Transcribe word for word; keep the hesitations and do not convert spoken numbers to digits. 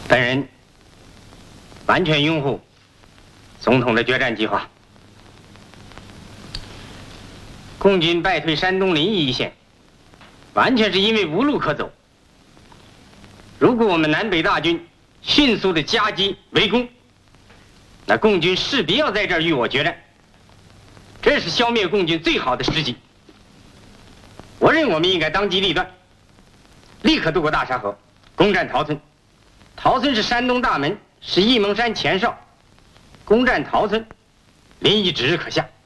本人完全拥护总统的决战计划。共军败退山东临沂一线，完全是因为无路可走。如果我们南北大军迅速的夹击围攻，那共军势必要在这儿与我决战，这是消灭共军最好的时机。我认为我们应该当机立断，立刻渡过大沙河，攻占陶村。陶村是山东大门，是沂蒙山前哨，攻占陶村，临沂指日可下。